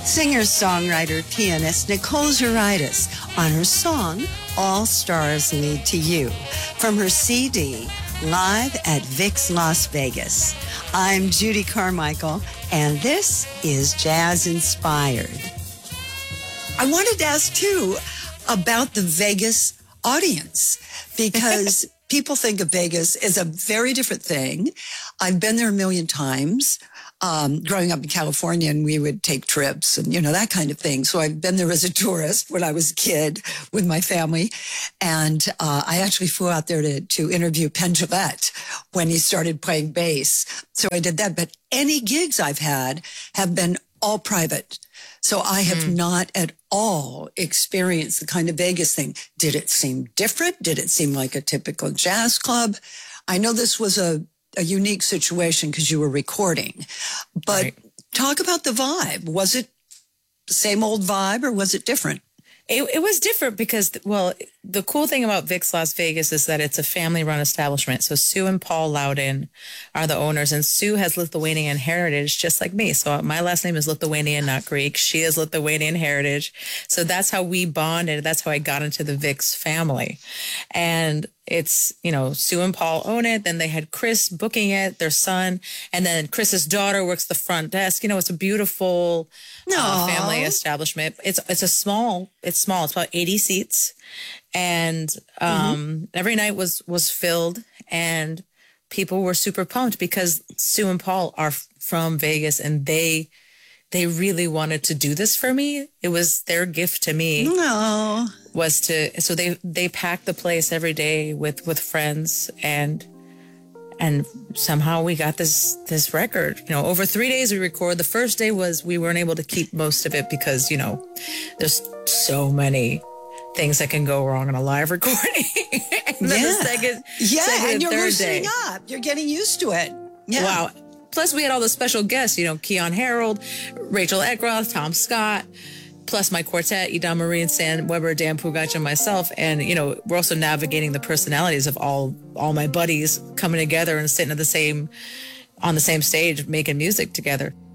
Singer-songwriter pianist Nicole Zuraitis on her song, All Stars Lead to You, from her CD, Live at Vic's Las Vegas. I'm Judy Carmichael, and this is Jazz Inspired. I wanted to ask, too, about the Vegas audience, because people think of Vegas as a very different thing. I've been there a million times. Growing up in California, and we would take trips and, that kind of thing. So I've been there as a tourist when I was a kid with my family. And I actually flew out there to interview Penn Jillette when he started playing bass. So I did that. But any gigs I've had have been all private. So I have not at all experienced the kind of Vegas thing. Did it seem different? Did it seem like a typical jazz club? I know this was a unique situation because you were recording, but talk about the vibe. Was it the same old vibe or was it different? It was different because, well, the cool thing about Vic's Las Vegas is that it's a family-run establishment. So Sue and Paul Loudon are the owners, and Sue has Lithuanian heritage just like me. So my last name is Lithuanian, not Greek. She is Lithuanian heritage. So that's how we bonded. That's how I got into the Vic's family. And it's, Sue and Paul own it. Then they had Chris booking it, their son. And then Chris's daughter works the front desk. It's a beautiful family establishment. It's small. It's about 80 seats. And every night was filled. And people were super pumped because Sue and Paul are from Vegas, and they really wanted to do this for me. It was their gift to me. No. So they packed the place every day with friends, and somehow we got this record. Over 3 days we record. The first day we weren't able to keep most of it because, there's so many things that can go wrong in a live recording. And then the second and you're third loosening day. up. You're getting used to it. Yeah. Wow. Plus, we had all the special guests, Keon Harold, Rachel Eckroth, Tom Scott, plus my quartet, Idan Marie and Sam Weber, Dan Pugac, and myself. And, we're also navigating the personalities of all my buddies coming together and sitting on the same stage making music together.